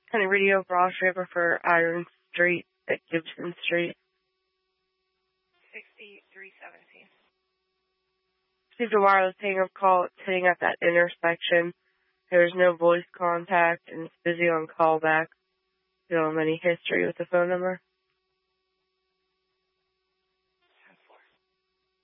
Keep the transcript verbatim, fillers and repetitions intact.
County Radio Broad River for Iron Street at Gibson Street. sixty-three seventeen. Received a wireless hang-up call. It's hitting at that intersection. There's no voice contact, and it's busy on callback. Do you have any history with the phone number?